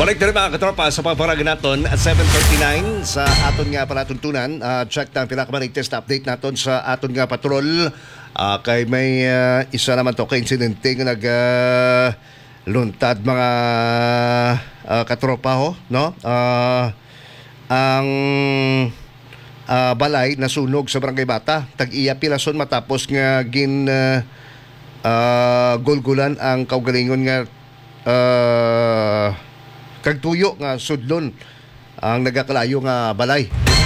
Balik na rin mga katropa sa paparagin natin at 7:39 sa aton nga palatuntunan. Check na ang pinakamanitest update natin sa aton nga patrol. Kay may isa naman to ka-insidente nga luntad mga katropa ho, no? Ang balay nasunog sa Barangay Bata. Tag-iya pilason matapos nga gulgulan ang kaugalingon nga kagtuyo nga sudlon ang nagakalayo nga balay.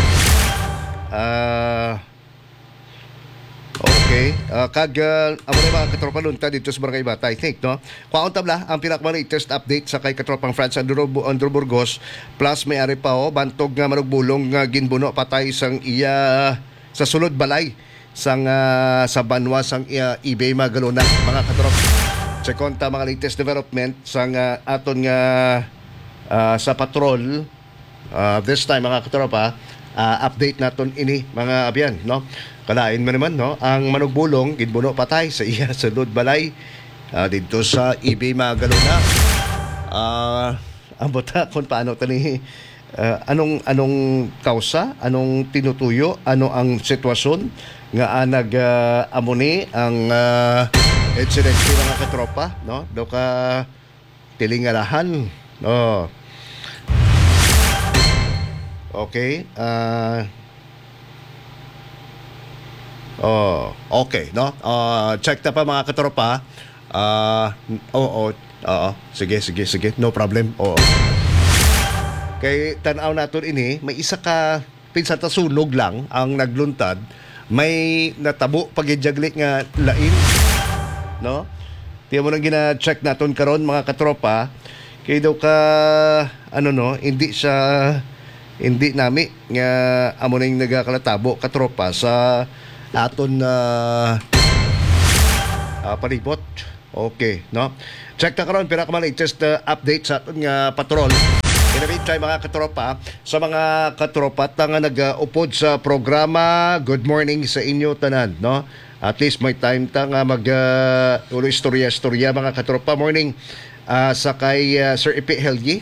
Okay. Amo na mga katropa lunta dito sa Barangay Bata, I think, no? Kwaon tabla ang pinakamanitest update sa kay katropang France Andrew Burgos plus may ari pa bantog nga manugbulong nga ginbuno patay sang iya sa sulod balay sang sa Banwa sang eBay Magalona mga katropa. Check ta mga latest development sang aton nga sa patrol. This time mga katropa, update naton ini mga abyan, no? Kalain mo naman, no? Ang manugbulong ginbuno patay sa iya sa sulod balay dito sa eBay Magalona. Ang bota kung paano tani anong kausa, anong tinutuyo, ano ang sitwasyon nga amuni ang incident mga katropa, no? Do ka tilingalahan, no? Okay. Okay, no? Check ta pa mga katropa. Sige. No problem. Oo. Kay tanaw naton ini, may isa ka pinsan ta sunog lang ang nagluntad. May natabo pagijagli nga lain, no? Tiyan mo nang gina-check naton karon mga katropa. Kay daw ka hindi nami nga amo ning nagakalatabo katropa sa aton palibot. Okay, no? Check na karon pinakamalitest update sa aton nga patrol. Inabit tayo mga katropa sa mga katropa nga nag-upod sa programa. Good morning sa inyo tanan, no? At least may time ta nga istorya mga katropa. Morning sa kay Sir Ipi Helgi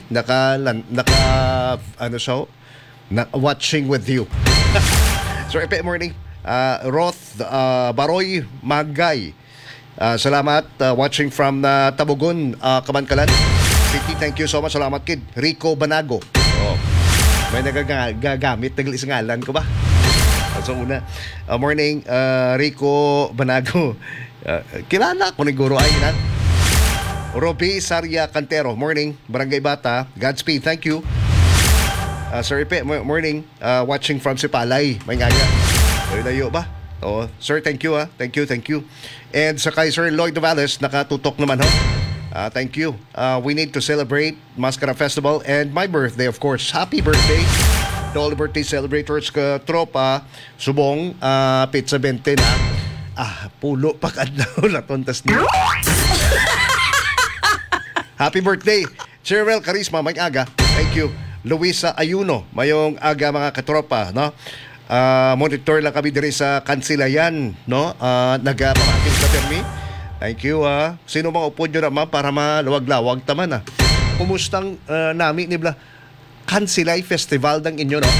watching with you. Sir Ipi, morning. Roth Baroy Magay, salamat, watching from Tabugon, Kamankalan City. Thank you so much. Salamat kid. Rico Banago, may nagagamit isang ngalan ko ba? So una, morning Rico Banago, kilala ko ni Guro ay nan. Roby Saria Cantero, morning Barangay Bata, Godspeed. Thank you. Sir Ipe, morning, watching from Sipalay, may ngaga. Layo ba? Sir, thank you. Thank you. And sa kay Sir Lloyd Novales, nakatutok naman ho. Thank you. We need to celebrate Mascara Festival and my birthday, of course. Happy birthday to all the birthday celebrators ka tropa. Subong, pizza 20 na. Pulo pa kadlaw na tontas niyo. Happy birthday, Cheryl Carisma, may aga. Thank you. Luisa Ayuno, mayong aga mga katropa, no? Monitor lang kami diri sa Kansilayan, no? Nagpamating sa termi. Thank you. Sino mga upod nyo naman para malawag-lawag taman, Kumustang nami nibla Kansilay Festival ng inyo, no?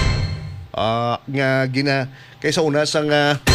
Kaysa una sang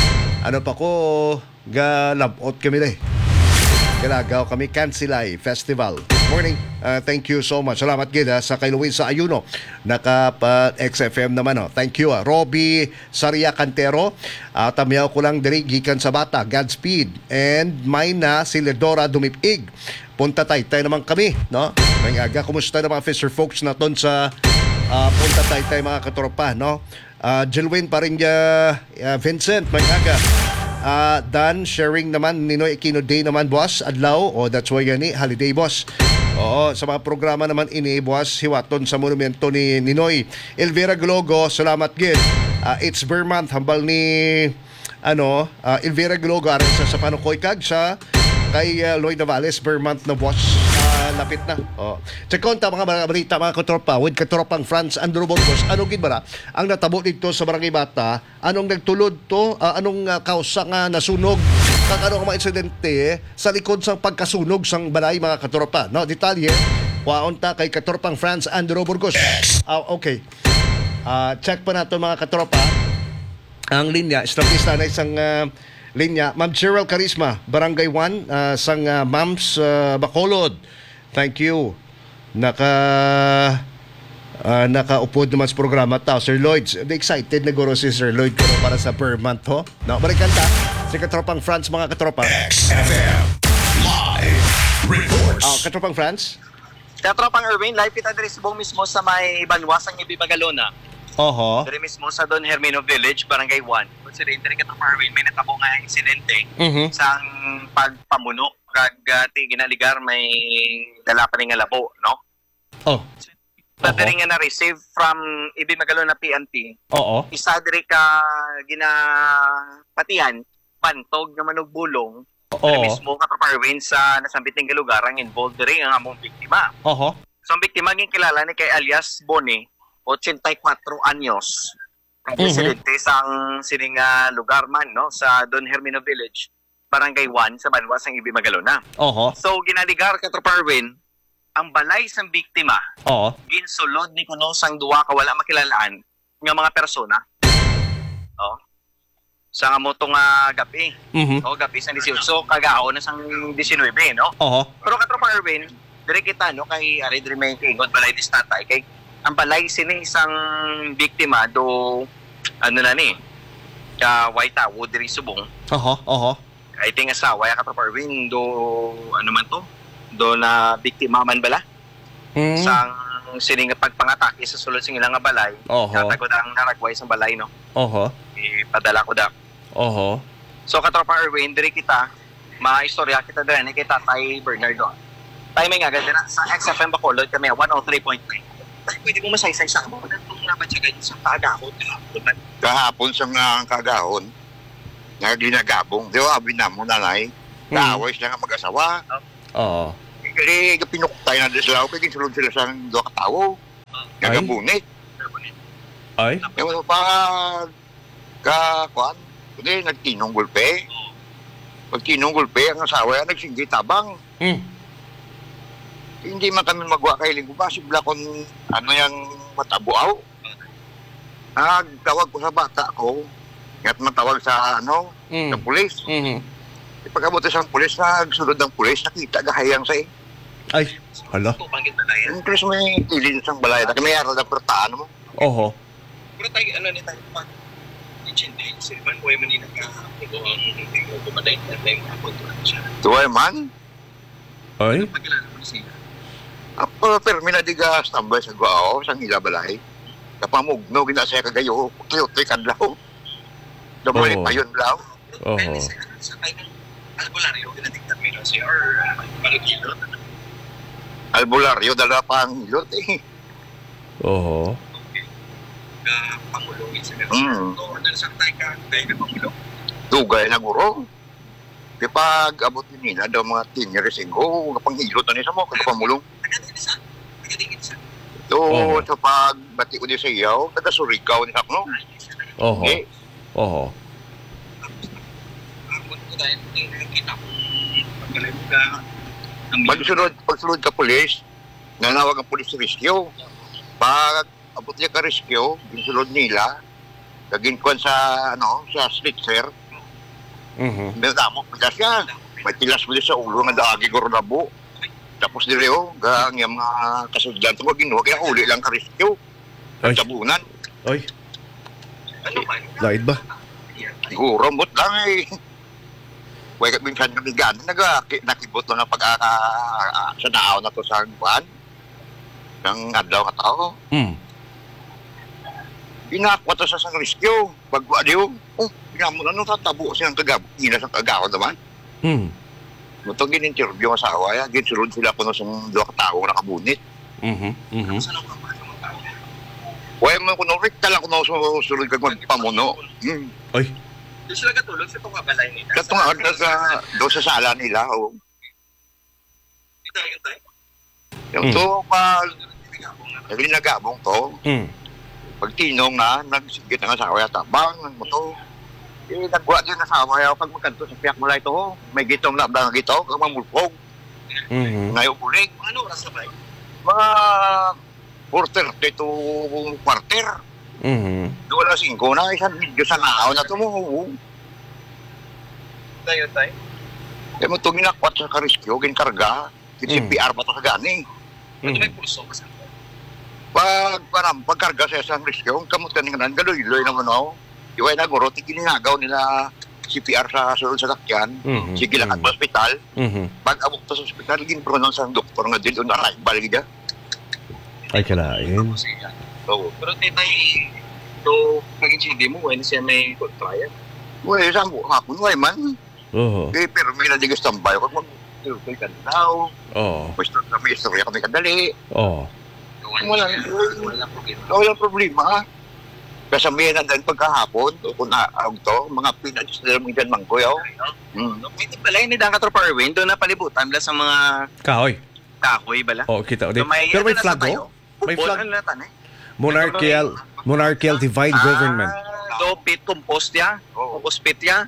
galabot kami deh. Galagaw kami Kansilay Festival. Morning. Thank you so much. Salamat gid sa kay Luisa Ayuno. Naka-XFM naman. Thank you. Roby Saria Cantero. Tamiyaw ko lang diri gikan sa Bata. Godspeed. And may na si Ledora Dumipig. Punta Taytay naman kami, no? May aga, kumusta na mga fisher folks naton sa Punta Taytay mga katropa, no? Jilwin pa rin Vincent, may aga. Dan sharing naman Ninoy Aquino Day naman boss adlaw, that's why yani holiday boss. Sa mga programa naman ini boss hiwaton sa monumento ni Ninoy. Elvira Glogo, salamat gid. It's Bear Month, hambal ni Elvira Glogo aron sa panukoy kag sa kay Lloyd Novales, Bear Month na boss. Lapit na. Check konta mga balita mga katropa with katropang France Andrew Burgos. Ano gid bara ang natabo dito sa Barangay Bata? Anong nagtulod to? Anong kausa nga nasunog? Kag ano mga insidente sa likod sa pagkasunog sang balay mga katropa, no? Detalye Waunta kay Katropang France Andrew Burgos. Okay. Check pa nato mga katropa. Ang linya, establista na isang linya. Ma'am Cheryl Carisma, Barangay 1, sang Mams Bacolod. Thank you. Nakaupod naman sa programa tao. Sir Lloyd, excited na guro si Sir Lloyd pero para sa per month ho. No, balikan ta. Si Katropang France, mga katropa. XFM Live Reports. Katropang France. Katropang Erwin, live kita diri subong mismo sa may Banwasang Ibi Magalona. Oho. Diri mismo sa Don Hermino Village, Barangay 1. Kung sila diri Katropang Erwin, may natabo nga insidente sa pagpamuno. Ti ginaligar may dala pa nga labo, no? Oh. Diri nga na-receive from Ibi Magalona PNP. Oo. Isa diri ka ginapatihan, pantog nga manugbulong. Diri mismo Katropang Erwin sa nasambiting nga lugar ang involved diri ang among biktima. Oho. So ang biktima nging kilala ni kay alias Boni, 84 anyos. Ang residente sang sining lugar man no sa Don Hermino Village, Barangay 1 sa Banwasang Ibi Magalona. Oho. So ginaligar Katropang Erwin ang balay sang biktima. Oo. Ginsulod ni kuno sang duwa ka wala makilalaan nga mga persona. Oh. Sa nga motong gabi. O gabi sang 18 kagao na sang 19, no? Oho. Pero Katropang Erwin, dire kita no kay ari dire may ingon balay dis tatay kay ang balay sini isang biktima do ano na ni white tawo diri subong. Oho. I think asawa ya Katropang Erwin do ano man to do na biktima man bala sang sini nga pagpangatake sa sulod sing ilang nga balay. Katagod ang naragway sa balay no. Oho. Ipadala ko da. Oho. So Katropang Erwin, diri kita maistorya kita dire ni kay Tatay Bernardo. Timing agad na sa XFM Bacolod kami 103.9. Pwede mo masaysay sa mo nung nabatsagay sa kagahon kahapon sa nga kagahon nga ginagabong. Di ba, abin na mo nanay. Kaaway sila nga mag-asawa. Oo. Kasi pinuktay na sila. Kaya sulod sila sa doon katawo. Nagabunit. Ay? Ewan mo pa kakuan. Kundi nagtinong gulpe. Pagtinong gulpe, ang asawa yan nagsinggi tabang. Hindi man kami magwa kay Linggo. Basibla kung ano yung matabuaw. Nagtawag ko sa bata ko. Nga't matawag sa sa pulis. Pagkabuti sa pulis, nagsunod ng pulis, nakita gahayang sa Ay, hala. Yung pulis may ilin sa balay. May aral na pertaan mo. Oho. Pero tayo ano ni tayo pag i-change silman ko ay manina ka ang hindi mo kumaday at tayo makakontrol siya. Tuway man. Ay? Pagkilala mo siya. Pero minadiga stambay sa guao, sa ngila balay. Kapamugno, ginasaya kagayo, tuyotoy kadlaw. Damali pa yun law. Oho. Sa tayo ng albularyo, ginatignan mo yun siya or palagilot. Albularyo, dala pa ang hilot Oho. Pangulong isa gano'n. O, nalasang tayo ka pangulong. Dugay na guro. Di pag abot din nila, daw mga tinyeres panghilot na niya sa mo, kapamulong. Tagadingin sa. So, sa pagbati ko din sa iyaw, taga-Surigao ni Sakno. Oho. Oho. Dahil nakikita kong pagkalay mo ka Pagsunod ka pulis, nanawag ang pulis rescue. Pag abot niya ka rescue, binsulod nila, kaginkuan sa sa slitzer. Damo, pagkas siya. May tilas mo din sa ulo nga daagi ko na bu. Tapos direo, gang yung mga kasudlan ito mo ginuha, kaya uli lang ka rescue. Tabunan. Ay. Ano man? Laid ba? Siguro, mut lang Huwag ka minsan kami gano'n, nakibot lang ang sa naaw na to sa buwan. Ng adlaw ka tao. Binakwa to sa sang rescue. Pagwa diyo, pinamo na nung tatabo silang ina sa kagawa naman. Mutong gininterview ang asawa, ginsulod sila po sa doon katao nakabunit. Saan ang kapag ng tao? Huwag mo kuno, rekta lang kuno susunod kag magpamuno. Ay. Doon sila katulog sa itong kabalay nila. Kato nga, doon sa sala nila. Ito yung tayo. Yung to, naglinagabong to. Pag tinong na, nagsigit ng asawa yata, bang, mo to. Nagwa din ang asawa yata, pag magkanto sa piyak mo lang ito, may gitong na, bang gito, kang mamulpog. Ngayon bulig. Ano oras na ba? Mga 4:30 to quarter. Wala 5 na, isang medyo sa naaw na ito mo. Tayo. Kaya mo ito ginakwat sa ka-rescue, ginkarga. CPR pa ito sa gani. Ito may pulso kasi. Pagkarga sa isang rescue, ang kamot ka nga galoy-loy naman ako. Iway na guro, tiginagaw nila CPR sa sulod sa sakyan. Sige lang at hospital. Pag abok to sa hospital, ginpro ng sa doktor nga dito na arrival gida. Ay, kalain. Oo. Pero titay, ito, pag-inchindi mo, when siya may good trial. Uy, isang hapon, uy man. Oo. Pero may nadigas tambay. Kung mag-tulpay ka daw. Oo. May istorya kami kadali. Oo. Walang problema. Walang problema. Kasabihan na dahil pagkahapon, kung naawag to, mga pinadis na lang dyan manggoyaw. May pala yun, dang Katropa Erwin, doon na palibutan bala sa mga Kahoy. kahoy bala. Oo, kita ko din. So, may, Pero may ano na flag, sa tayo? oh. May Football, flag. ano na tan, eh? Monarchical divine government. Do pit compost ya. Oo. Compost pit ya.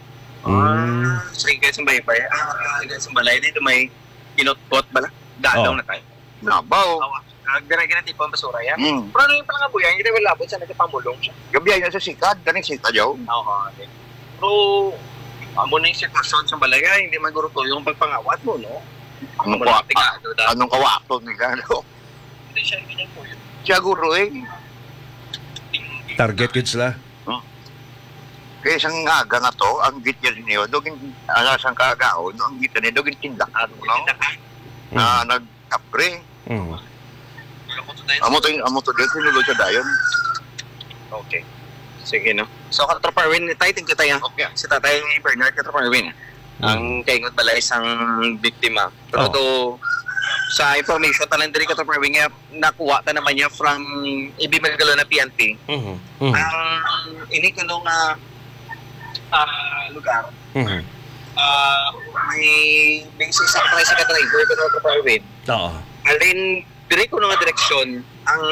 Sige, sa baypay. Sa balay dito may kinot-kot bala. Dadaw Oh. na tayo. Nabaw. Ganay tipo ang basura ya. Hmm. Pero ano yung pangabuyan, hindi rin labot sa nagpamulong siya. Gabi ay nasa sikad, kaning sikad yaw. Oo. Pero, amo na yung sitwasyon sa balay, hindi maguruto yung pagpangawat mo, no? Anong Wala kawato? pigado dahil. Anong kawato nila? Hindi siya ganyan po yun. Siya guro eh. Target yun sila. Kaya isang aga na to, ang gitya niyo, dogin alasang kaagaon, ang gitya niyo, dogin tindakan, no? Na nag-apre. Amo to din, sinulod sa dayon. Okay. Sige, no? So, Katropa Erwin, tayo, thank you tayo. Okay. Si Tatay Bernard Katropa Erwin. Ang kaingot bala isang biktima. Pero to, sa information, talang diri Katropa Erwin, nga nakuha ta naman niya from Ibimagalo na PNP. Ang inikulo nga lugar, may basis sa tricycle driver, Katropa Erwin. Oo. Alin, dire ko nga direksyon, ang